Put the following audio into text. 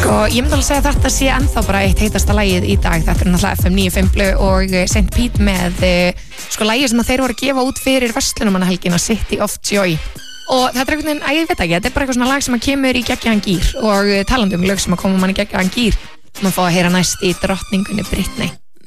og ég myndi alveg segja að þetta sé ennþá bara eitt heitasta lagið í dag. Þetta er náttúrulega FM 95 og St. Pete með lagið sem þeir voru að gefa út fyrir verslunarmannahelgina, City of Joy. Og þetta er einhvern veginn, ég veit ekki, þetta er bara eitthvað svona lag sem kemur í geggjaðan gír og talandi lög sem koma mann í geggjaðan gír, maður fá að heyra næst í drottningunni Britney.